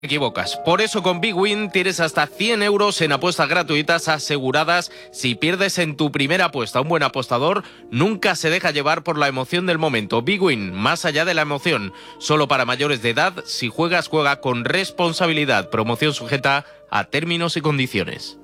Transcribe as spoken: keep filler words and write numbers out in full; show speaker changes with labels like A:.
A: Te equivocas. Por eso con Big Win tienes hasta cien euros en apuestas gratuitas aseguradas si pierdes en tu primera apuesta. Un buen apostador nunca se deja llevar por la emoción del momento. Big Win, más allá de la emoción. Solo para mayores de edad. Si juegas, juega con responsabilidad. Promoción sujeta a términos y condiciones.